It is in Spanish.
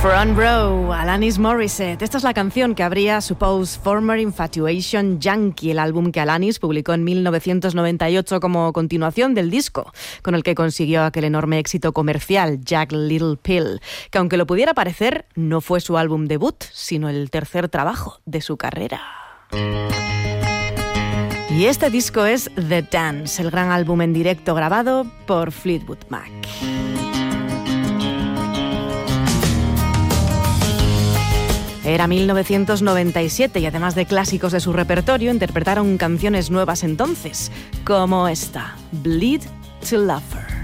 Front Row, Alanis Morissette. Esta es la canción que abría Suppose Former Infatuation Yankee, el álbum que Alanis publicó en 1998 como continuación del disco, con el que consiguió aquel enorme éxito comercial, Jagged Little Pill, que aunque lo pudiera parecer, no fue su álbum debut, sino el tercer trabajo de su carrera. Y este disco es The Dance, el gran álbum en directo grabado por Fleetwood Mac. Era 1997 y además de clásicos de su repertorio, interpretaron canciones nuevas entonces, como esta, Bleed to Love Her.